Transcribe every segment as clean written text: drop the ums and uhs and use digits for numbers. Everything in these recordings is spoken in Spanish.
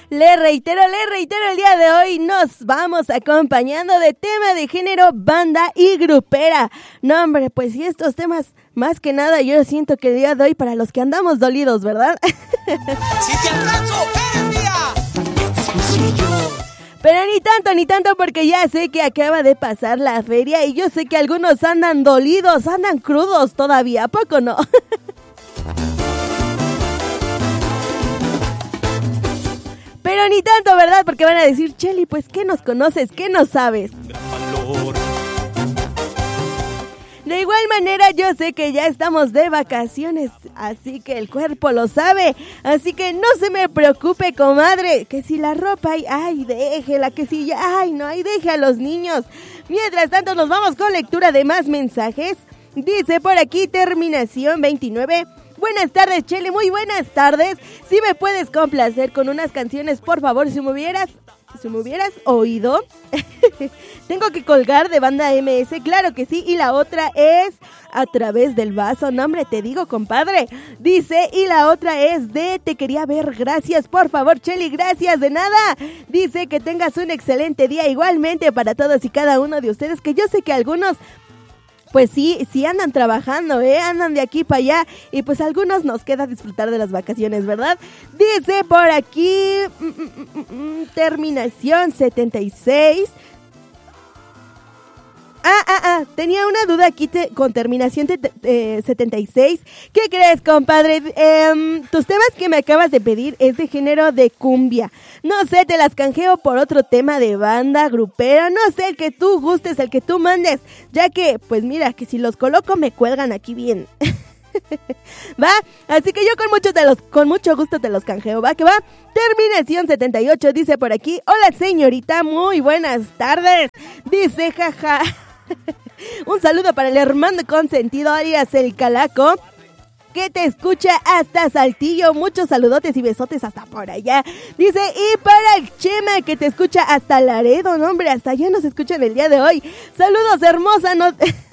Le reitero, el día de hoy nos vamos acompañando de tema de género, banda y grupera. No, hombre, pues sí, estos temas, más que nada, yo siento que el día de hoy para los que andamos dolidos, ¿verdad? ¡Si te alcanzo, eres mía! Pero ni tanto, porque ya sé que acaba de pasar la feria y yo sé que algunos andan dolidos, andan crudos todavía, ¿a poco no? Pero ni tanto, ¿verdad? Porque van a decir, Cheli, pues, ¿qué nos conoces? ¿Qué nos sabes? De igual manera, yo sé que ya estamos de vacaciones, así que el cuerpo lo sabe. Así que no se me preocupe, comadre, que si la ropa, ay, déjela, que si ya, ay, no, ay, deje a los niños. Mientras tanto, nos vamos con lectura de más mensajes. Dice por aquí, terminación 29. Buenas tardes, Cheli, muy buenas tardes. Si me puedes complacer con unas canciones, por favor, si me hubieras oído. Tengo que colgar de banda MS, claro que sí. Y la otra es A través del vaso. No, hombre, te digo, compadre. Dice, y la otra es de Te quería ver. Gracias, por favor, Cheli, gracias, de nada. Dice que tengas un excelente día igualmente para todos y cada uno de ustedes, que yo sé que algunos, pues sí andan trabajando, andan de aquí para allá, y pues a algunos nos queda disfrutar de las vacaciones, ¿verdad? Dice por aquí, terminación 76. Tenía una duda aquí con terminación 76. ¿Qué crees, compadre? Tus temas que me acabas de pedir es de género de cumbia. No sé, te las canjeo por otro tema de banda, grupera. No sé, el que tú gustes, el que tú mandes. Ya que, pues mira, que si los coloco me cuelgan aquí bien. ¿Va? Así que yo con mucho gusto te los canjeo, ¿va? Que va. Terminación 78 dice por aquí, hola señorita, muy buenas tardes. Dice, jaja. Un saludo para el hermano consentido alias el Calaco, que te escucha hasta Saltillo. Muchos saludotes y besotes hasta por allá. Dice, y para el Chema, que te escucha hasta Laredo. No, hombre, hasta allá nos escuchan el día de hoy. Saludos, hermosa. No...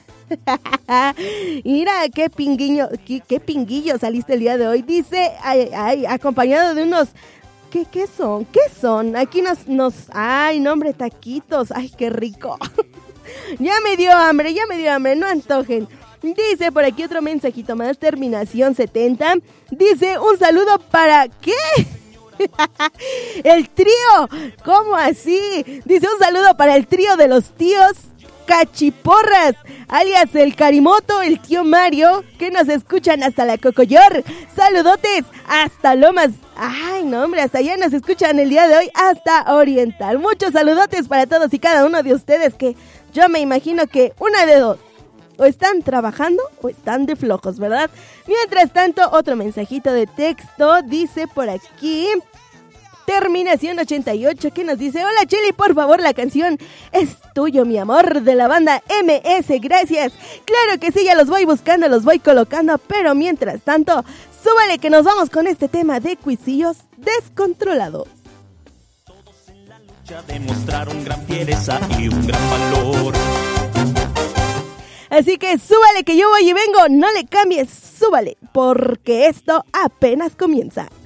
Mira, qué pinguillo saliste el día de hoy. Dice, acompañado de unos... ¿Qué son? Aquí nos... Ay, no, hombre, taquitos. Ay, qué rico. Ya me dio hambre, no antojen. Dice por aquí otro mensajito más, terminación 70. Dice, un saludo para... ¿Qué? El trío, ¿cómo así? Dice, un saludo para el trío de los tíos Cachiporras, alias el Carimoto, el tío Mario, que nos escuchan hasta la Cocoyor. Saludotes hasta Lomas. Ay, no, hombre, hasta allá nos escuchan el día de hoy, hasta Oriental. Muchos saludotes para todos y cada uno de ustedes, que yo me imagino que una de dos, o están trabajando o están de flojos, ¿verdad? Mientras tanto, otro mensajito de texto dice por aquí, terminación 88, que nos dice, hola Cheli, por favor, la canción Es Tuyo, mi amor, de la banda MS, gracias. Claro que sí, ya los voy buscando, los voy colocando, pero mientras tanto, súbale que nos vamos con este tema de Cuisillos Descontrolados. Todos en la lucha demostraron gran fiereza y un gran valor. Así que súbale que yo voy y vengo, no le cambies, súbale, porque esto apenas comienza.